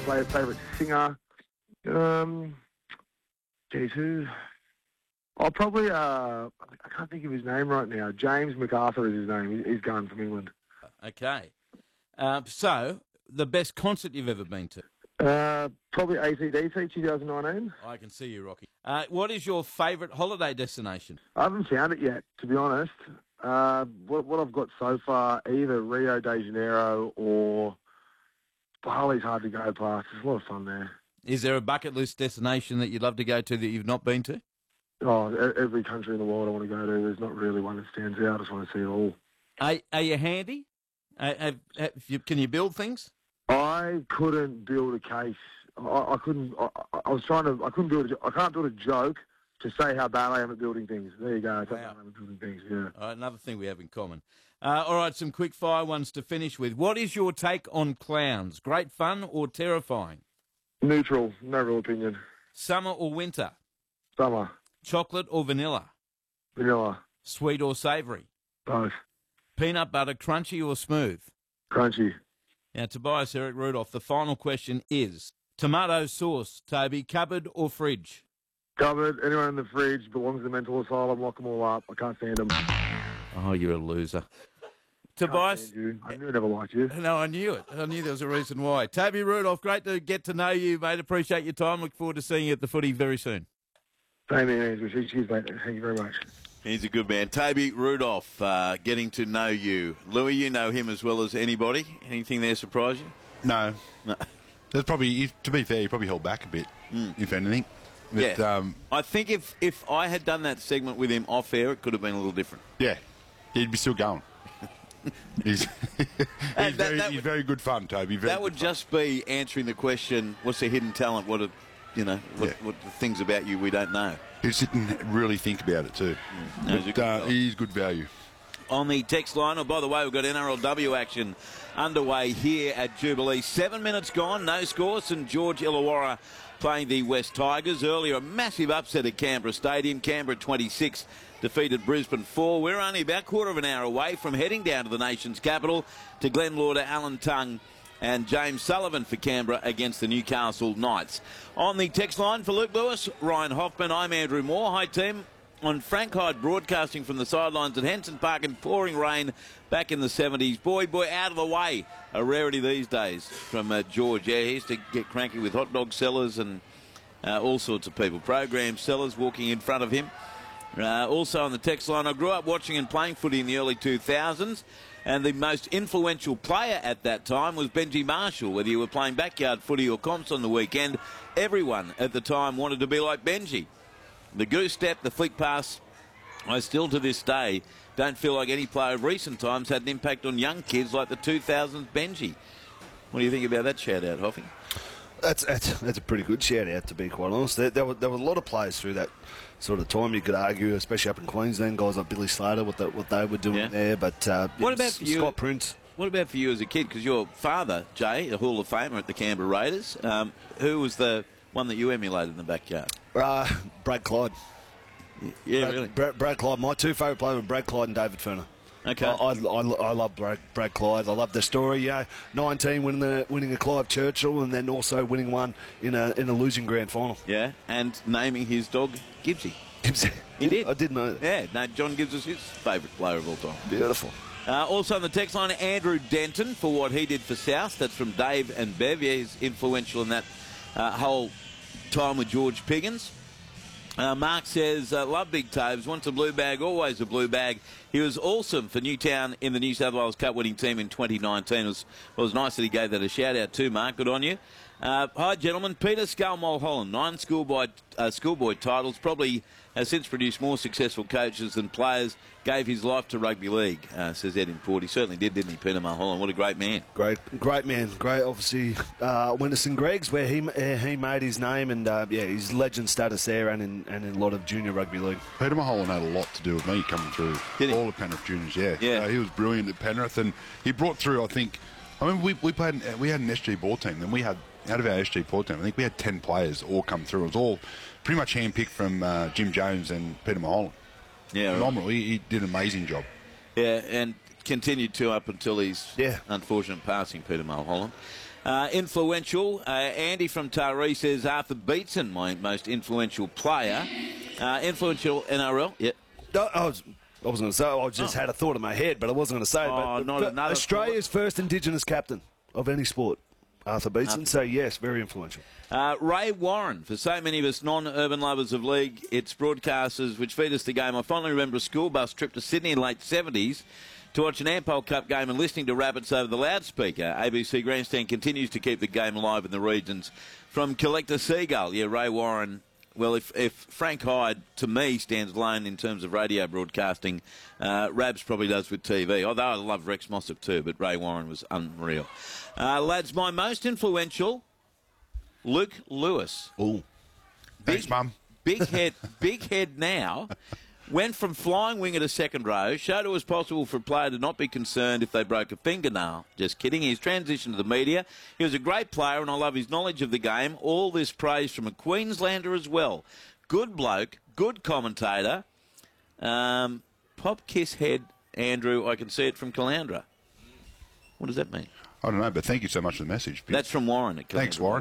favourite singer. Geez, who? Oh, probably, I can't think of his name right now. James MacArthur is his name. He's gone from England. Okay. So, the best concert you've ever been to? Probably AC/DC 2019. I can see you, Rocky. What is your favourite holiday destination? I haven't found it yet, to be honest. What I've got so far, either Rio de Janeiro or Bali's hard to go past. There's a lot of fun there. Is there a bucket list destination that you'd love to go to that you've not been to? Oh, every country in the world I want to go to. There's not really one that stands out. I just want to see it all. Are you handy? Can you build things? I couldn't build a case. I couldn't. I was trying to. I couldn't build. I can't build a joke to say how bad I am at building things. There you go. That's how bad I am at building things. Yeah. All right, another thing we have in common. All right, some quick fire ones to finish with. What is your take on clowns? Great fun or terrifying? Neutral. No real opinion. Summer or winter? Summer. Chocolate or vanilla? Vanilla. Sweet or savoury? Both. Peanut butter crunchy or smooth? Crunchy. Now, Tobias Eric Rudolph, the final question is, tomato sauce, Toby, cupboard or fridge? Cupboard. Anyone in the fridge belongs to the mental asylum. Lock them all up. I can't stand them. Oh, you're a loser. Tobias? I knew I never liked you. No, I knew it. I knew there was a reason why. Toby Rudolph, great to get to know you, mate. Appreciate your time. Look forward to seeing you at the footy very soon. Same here, cheers, mate. Thank you very much. He's a good man. Toby Rudolph, getting to know you. Louis, you know him as well as anybody. Anything there surprise you? No. There's probably, to be fair, he probably held back a bit, if anything. But, yeah. I think if I had done that segment with him off air, it could have been a little different. Yeah. He'd be still going. He's very good fun, Toby. That would just be answering the question, what's the hidden talent? What the things about you we don't know. He didn't really think about it too. He's good value. On the text line, by the way, we've got NRLW action underway here at Jubilee. 7 minutes gone, no score. St George Illawarra playing the West Tigers. Earlier, a massive upset at Canberra Stadium. Canberra 26 defeated Brisbane 4. We're only about a quarter of an hour away from heading down to the nation's capital to Glenn Lauder, Alan Tongue and James Sullivan for Canberra against the Newcastle Knights. On the text line for Luke Lewis, Ryan Hoffman, I'm Andrew Moore. Hi, team. On Frank Hyde broadcasting from the sidelines at Henson Park in pouring rain back in the 70s. Boy, out of the way. A rarity these days from George. Yeah, he used to get cranky with hot dog sellers and all sorts of people. Program sellers walking in front of him. Also on the text line, I grew up watching and playing footy in the early 2000s. And the most influential player at that time was Benji Marshall. Whether you were playing backyard footy or comps on the weekend, everyone at the time wanted to be like Benji. The goose step, the flick pass, I still to this day don't feel like any player of recent times had an impact on young kids like the 2000s Benji. What do you think about that shout-out, Hoffy? That's a pretty good shout-out, to be quite honest. There were a lot of players through that sort of time, you could argue, especially up in Queensland, guys like Billy Slater, what they were doing there. But what about for you, Scott Prince? What about for you as a kid? Because your father, Jay, a Hall of Famer at the Canberra Raiders, who was the one that you emulated in the backyard? Brad Clyde. Yeah, really. Brad Clyde. My two favourite players were Brad Clyde and David Furner. Okay. I love Brad Clyde. I love the story. 19 winning a Clive Churchill, and then also winning one in a losing grand final. Yeah, and naming his dog Gibbsy. He did. I didn't know that. Yeah, no, John Gibbs is his favourite player of all time. Beautiful. Also on the text line, Andrew Denton for what he did for South. That's from Dave and Bev. Yeah, he's influential in that whole time with George Piggins. Mark says, love Big Taves, wants a blue bag, always a blue bag. He was awesome for Newtown in the New South Wales Cup winning team in 2019. It was nice that he gave that a shout out too, Mark. Good on you. Hi, gentlemen. Peter Scull-Mulholland, 9 schoolboy titles, probably has since produced more successful coaches than players, gave his life to rugby league, says Ed in Port. He certainly did, didn't he, Peter Mulholland? What a great man. Great man. Great, obviously, went to St Greg's where he made his name, and his legend status there and in a lot of junior rugby league. Peter Mulholland had a lot to do with me coming through all the Penrith juniors, yeah. He was brilliant at Penrith, and he brought through, we had an SG ball team, and we had, out of our SG ball team, I think we had 10 players all come through. It was all pretty much handpicked from Jim Jones and Peter Mulholland. Yeah, phenomenal. He did an amazing job. Yeah, and continued to up until his unfortunate passing, Peter Mulholland. Influential. Andy from Taree says Arthur Beetson, my most influential player. Influential NRL. Yep. No, I wasn't going to say. I just had a thought in my head, but I wasn't going to say. But Australia's first Indigenous captain of any sport, Arthur Beetson. So yes, very influential. Ray Warren, for so many of us non-urban lovers of league, it's broadcasters which feed us the game. I fondly remember a school bus trip to Sydney in the late 70s to watch an Ampol Cup game and listening to Rabbits over the loudspeaker. ABC Grandstand continues to keep the game alive in the regions. From Collector Seagull, yeah, Ray Warren. Well, if Frank Hyde, to me, stands alone in terms of radio broadcasting, Rabs probably does with TV. Although I love Rex Mossop too, but Ray Warren was unreal. Lads, my most influential, Luke Lewis. Oh, thanks, Mum. Big head now. Went from flying winger to second row, showed it was possible for a player to not be concerned if they broke a fingernail. Just kidding. He's transitioned to the media. He was a great player, and I love his knowledge of the game. All this praise from a Queenslander as well. Good bloke, good commentator. Pop kiss head, Andrew. I can see it from Caloundra. What does that mean? I don't know, but thank you so much for the message. That's from Warren. Thanks, Warren.